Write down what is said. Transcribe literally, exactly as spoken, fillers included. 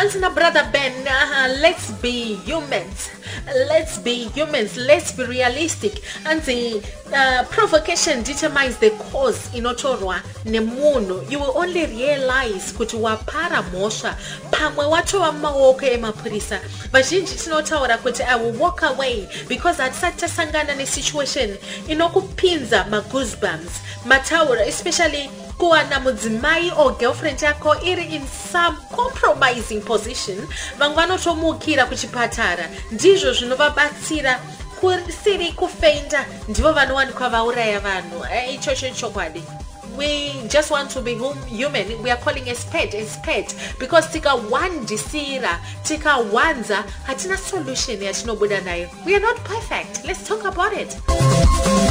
Answer brother Ben, uh, let's be humans. Let's be humans. Let's be realistic. And the uh, provocation determines the cause. Inotorwa nemuno. You will only realize kuti wapara mosha. Pamwe wacho wa maoko emapurisa. Vazhinji tinotaura kuti I will walk away because atisati tasangana ne situation inokupinza ma goosebumps. Mataura, especially kuwana mudzimai or girlfriend yako iri in some compromising position, vangu vanotomukira kuchipatara. Ndizvo zvinovabatsira kusiri kufeinda, ndivo vanowanikwa vauraya vanhu. Ichocho chokwadi. We just want to be hum human. We are calling a spade a spade because tika one disira, tika wanza, hatina solution yatinobuda nayo. We are not perfect. Let's talk about it.